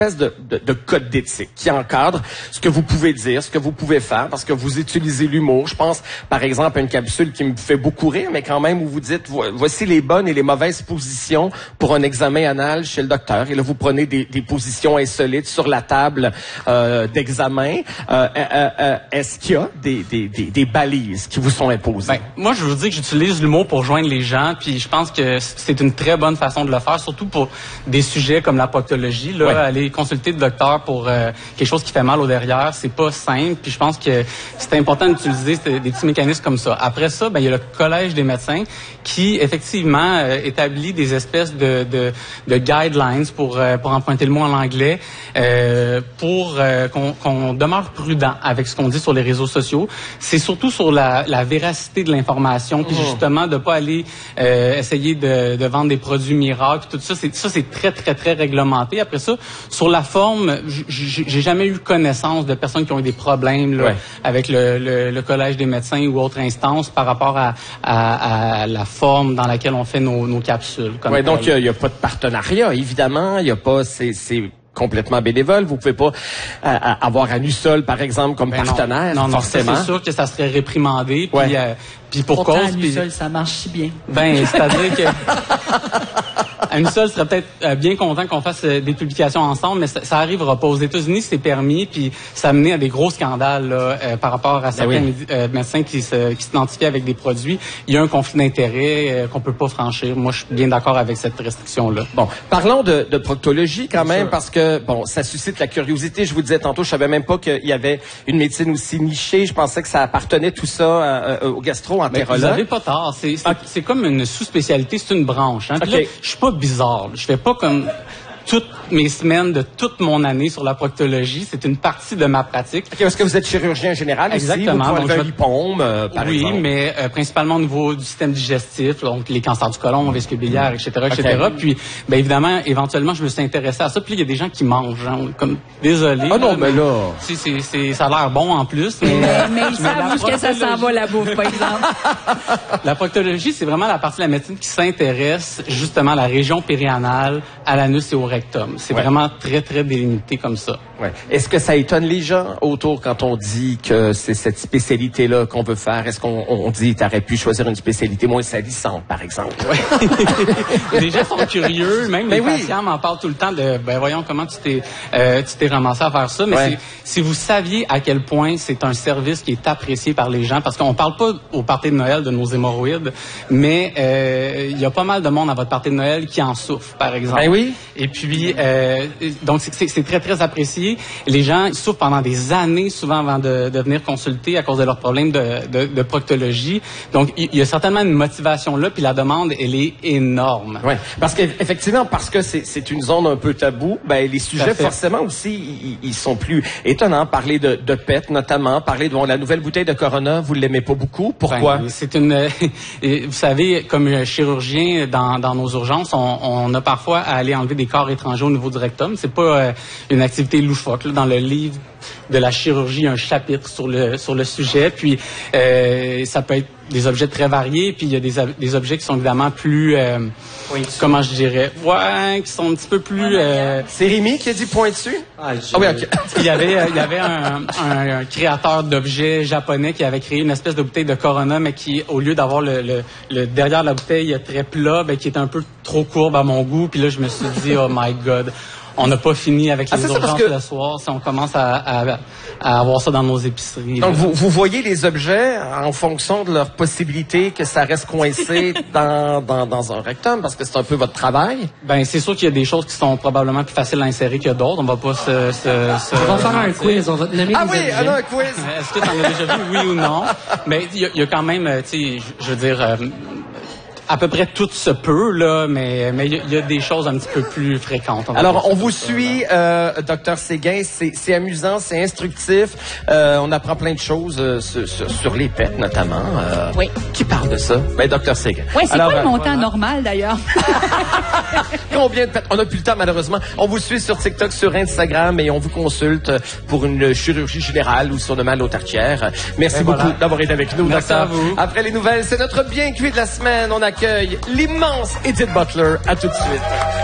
de code d'éthique qui encadre ce que vous pouvez dire, ce que vous pouvez faire, parce que vous utilisez l'humour. Je pense, par exemple, à une capsule qui me fait beaucoup rire, mais quand même où vous dites, voici les bonnes et les mauvaises positions pour un examen anal chez le docteur. Et là, vous prenez des positions insolites sur la table d'examen. Est-ce qu'il y a des balises qui vous sont imposées? Ben, moi, je vous dis que j'utilise l'humour pour joindre les gens, puis je pense que c'est une très bonne façon de le faire, surtout pour des sujets comme la proctologie, là, aller consulter le docteur pour quelque chose qui fait mal au derrière, c'est pas simple. Puis je pense que c'est important d'utiliser des petits mécanismes comme ça. Après ça, ben il y a le Collège des médecins qui effectivement établit des espèces de guidelines pour emprunter le mot en anglais, pour qu'on demeure prudent avec ce qu'on dit sur les réseaux sociaux. C'est surtout sur la véracité de l'information, puis justement de pas aller essayer de vendre des produits miracles, tout ça. C'est très très très réglementé. Après ça, sur la forme, j'ai jamais eu connaissance de personnes qui ont eu des problèmes là, avec le Collège des médecins ou autre instance par rapport à la forme dans laquelle on fait nos capsules. Oui, donc il y a pas de partenariat, évidemment. Il y a pas c'est complètement bénévole. Vous pouvez pas avoir Anusol, par exemple, comme partenaire, non, forcément. C'est sûr que ça serait réprimandé. Puis pour pourtant, cause. Anusol, ça marche si bien. Ben, c'est-à-dire que Anusol serait peut-être bien content qu'on fasse des publications ensemble, mais ça arrivera pas. Aux États-Unis, c'est permis, puis ça a mené à des gros scandales là, par rapport à certains médecins qui s'identifient avec des produits. Il y a un conflit d'intérêt qu'on peut pas franchir. Moi, je suis bien d'accord avec cette restriction-là. Bon, parlons de proctologie quand même, parce que bon, ça suscite la curiosité. Je vous disais tantôt, je savais même pas qu'il y avait une médecine aussi nichée. Je pensais que ça appartenait tout ça au gastro-entérologue. Vous n'avez pas tort. C'est comme une sous-spécialité, c'est une branche. Hein. Puis là, je suis pas bizarre. Je fais pas comme toutes mes semaines de toute mon année sur la proctologie. C'est une partie de ma pratique. Est-ce que vous êtes chirurgien général? Exactement. Aussi, vous pouvez enlever un lipome, par exemple. Oui, mais principalement au niveau du système digestif, donc les cancers du côlon, vessie biliaire, etc., etc. Puis, ben évidemment, éventuellement, je me suis intéressé à ça. Puis il y a des gens qui mangent, hein, comme désolé. Ah non, mais là, ça a l'air bon en plus. Mais ils savent où que ça s'en va la bouffe, par exemple. La proctologie, c'est vraiment la partie de la médecine qui s'intéresse justement à la région périanale, à l'anus et au rectum. C'est vraiment très, très délimité comme ça. Ouais. Est-ce que ça étonne les gens autour quand on dit que c'est cette spécialité-là qu'on veut faire? Est-ce qu'on dit t'aurais pu choisir une spécialité moins salissante, par exemple? Ouais. Les gens sont curieux, même les patients m'en parlent tout le temps de voyons comment tu t'es ramassé à faire ça. Mais si vous saviez à quel point c'est un service qui est apprécié par les gens, parce qu'on parle pas au party de Noël de nos hémorroïdes, mais il y a pas mal de monde à votre party de Noël qui en souffre, par exemple. Ben oui. Et puis, donc c'est très, très apprécié. Les gens ils souffrent pendant des années, souvent, avant de venir consulter à cause de leurs problèmes de proctologie. Donc, il y a certainement une motivation là, puis la demande, elle est énorme. Oui, parce qu'effectivement, parce que c'est une zone un peu taboue, ben les sujets, forcément, aussi, ils sont plus étonnants. Parler de PET, notamment, parler de la nouvelle bouteille de Corona, vous l'aimez pas beaucoup. Pourquoi? Ben, c'est une... vous savez, comme chirurgien dans nos urgences, on a parfois à aller enlever des corps étrangers au niveau du rectum. C'est pas une activité loufoque. Là, dans le livre de la chirurgie, il y a un chapitre sur le sujet. Puis ça peut être des objets très variés. Puis il y a des objets qui sont évidemment plus... comment je dirais? Ouais, qui sont un petit peu plus... C'est Rémi qui a dit pointu? Oui, OK. Il y avait un créateur d'objets japonais qui avait créé une espèce de bouteille de Corona, mais qui, au lieu d'avoir le derrière de la bouteille très plat, qui était un peu trop courbe à mon goût. Puis là, je me suis dit, oh my God, on n'a pas fini avec les urgences le soir. Si on commence à avoir ça dans nos épiceries. Donc, vous voyez les objets en fonction de leur possibilité que ça reste coincé dans un rectum, parce que c'est un peu votre travail? Ben, c'est sûr qu'il y a des choses qui sont probablement plus faciles à insérer que d'autres. On va pas On va faire un quiz. On va te nommer des objets. Ah oui, un quiz! Est-ce que tu en as déjà vu, oui ou non? Mais il y a quand même, tu sais, je veux dire... à peu près tout se peut, là, mais il y a des choses un petit peu plus fréquentes. Alors, on vous suit, Dr Séguin. C'est amusant, c'est instructif. On apprend plein de choses sur les PET, notamment. Oui. Qui parle de ça? Ben, Dr Séguin. Oui, c'est quoi le montant normal, d'ailleurs? Combien de PET? On n'a plus le temps, malheureusement. On vous suit sur TikTok, sur Instagram, et on vous consulte pour une chirurgie générale ou sur le mal aux tartières. Merci beaucoup d'avoir été avec nous, Merci docteur. à vous. Après les nouvelles, c'est notre bien cuit de la semaine. On accueille l'immense Edith Butler. À tout de suite.